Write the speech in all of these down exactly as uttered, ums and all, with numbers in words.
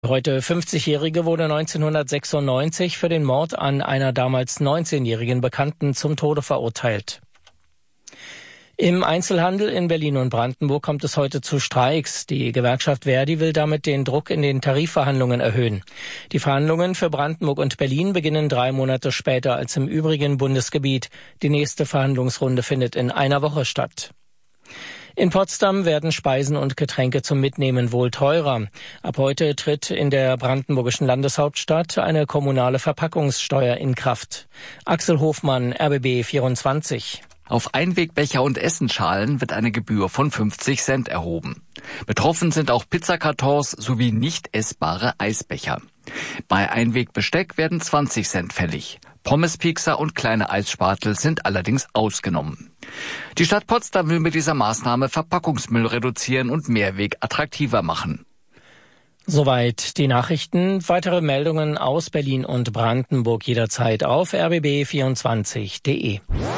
Heute fünfzigjährige wurde neunzehnhundertsechsundneunzig für den Mord an einer damals neunzehnjährigen Bekannten zum Tode verurteilt. Im Einzelhandel in Berlin und Brandenburg kommt es heute zu Streiks. Die Gewerkschaft Verdi will damit den Druck in den Tarifverhandlungen erhöhen. Die Verhandlungen für Brandenburg und Berlin beginnen drei Monate später als im übrigen Bundesgebiet. Die nächste Verhandlungsrunde findet in einer Woche statt. In Potsdam werden Speisen und Getränke zum Mitnehmen wohl teurer. Ab heute tritt in der brandenburgischen Landeshauptstadt eine kommunale Verpackungssteuer in Kraft. Axel Hofmann, R B B vierundzwanzig. Auf Einwegbecher und Essenschalen wird eine Gebühr von fünfzig Cent erhoben. Betroffen sind auch Pizzakartons sowie nicht essbare Eisbecher. Bei Einwegbesteck werden zwanzig Cent fällig. Pommespiekser und kleine Eisspatel sind allerdings ausgenommen. Die Stadt Potsdam will mit dieser Maßnahme Verpackungsmüll reduzieren und Mehrweg attraktiver machen. Soweit die Nachrichten. Weitere Meldungen aus Berlin und Brandenburg jederzeit auf r b b vierundzwanzig punkt de.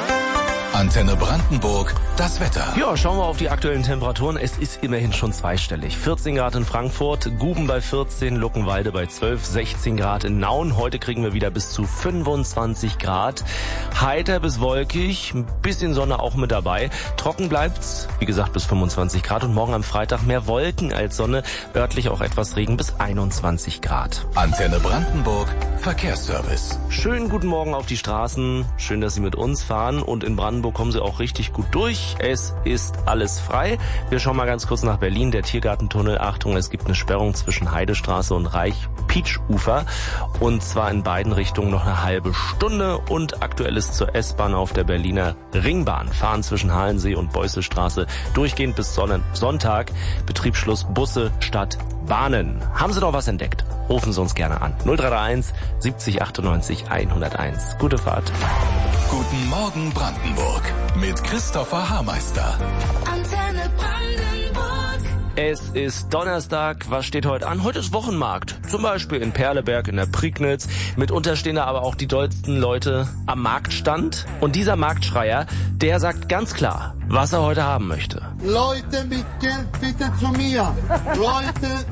Antenne Brandenburg, das Wetter. Ja, schauen wir auf die aktuellen Temperaturen. Es ist immerhin schon zweistellig. vierzehn Grad in Frankfurt, Guben bei vierzehn, Luckenwalde bei zwölf, sechzehn Grad in Nauen. Heute kriegen wir wieder bis zu fünfundzwanzig Grad. Heiter bis wolkig, ein bisschen Sonne auch mit dabei. Trocken bleibt's, wie gesagt, bis fünfundzwanzig Grad. Und morgen am Freitag mehr Wolken als Sonne, örtlich auch etwas Regen bis einundzwanzig Grad. Antenne Brandenburg, Verkehrsservice. Schönen guten Morgen auf die Straßen. Schön, dass Sie mit uns fahren. Und in Brandenburg kommen Sie auch richtig gut durch. Es ist alles frei. Wir schauen mal ganz kurz nach Berlin. Der Tiergartentunnel. Achtung, es gibt eine Sperrung zwischen Heidestraße und Reich-Pietsch-Ufer. Und zwar in beiden Richtungen noch eine halbe Stunde. Und aktuell ist zur S-Bahn auf der Berliner Ringbahn. Fahren zwischen Halensee und Beusselstraße durchgehend bis Sonntag. Betriebsschluss Busse statt Bahnen. Haben Sie noch was entdeckt? Rufen Sie uns gerne an. null drei drei eins siebzig achtundneunzig hunderteins. Gute Fahrt. Guten Morgen Brandenburg mit Christopher Haarmeister. Antenne Brandenburg. Es ist Donnerstag. Was steht heute an? Heute ist Wochenmarkt. Zum Beispiel in Perleberg, in der Prignitz. Mitunter stehen da aber auch die dollsten Leute am Marktstand. Und dieser Marktschreier, der sagt ganz klar, was er heute haben möchte. Leute mit Geld bitte zu mir. Leute